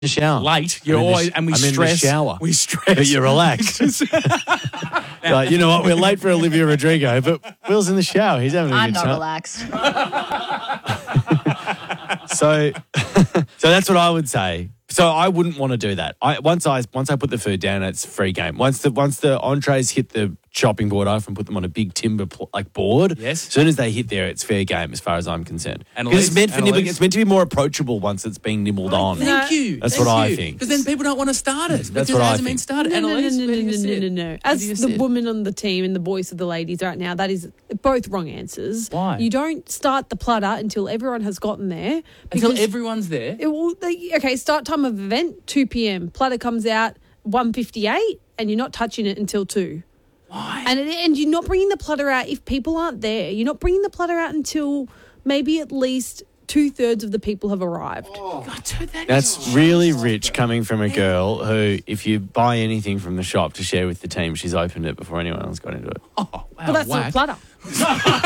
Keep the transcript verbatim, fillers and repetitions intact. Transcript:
the shower. Late. You're I'm in the always, sh- and we I'm in stress. the shower. We stress. But you're relaxed. Like, you know what? We're late for Olivia Rodrigo, but Will's in the shower. He's having a I'm good not time. relaxed. So, so that's what I would say. So I wouldn't want to do that. I once I once I put the food down, it's free game. Once the once the entrees hit the chopping board, I often put them on a big timber pl- like board. Yes. As soon as they hit there, it's fair game as far as I'm concerned. Annalise, Because it's meant for nibbling. Annalise. It's meant to be more approachable once it's being nibbled on. Thank you. That's Thank what I you. think. Because then people don't want to start it. That's because what it I hasn't been think. started. No, no, no, Annalise, no, what do no, you no, say? no, no, no. What As do you the say? woman on the team and the voice of the ladies right now, that is both wrong answers. Why? You don't start the platter until everyone has gotten there. Until because everyone's there. it will, they, okay, start time of event, two p.m. Platter comes out one fifty-eight and you're not touching it until two. Why? And, it, and you're not bringing the platter out if people aren't there. You're not bringing the platter out until maybe at least two-thirds of the people have arrived. God, dude, that That's is- really rich coming from a girl who, if you buy anything from the shop to share with the team, she's opened it before anyone else got into it. Oh, wow, But that's whack. not a platter.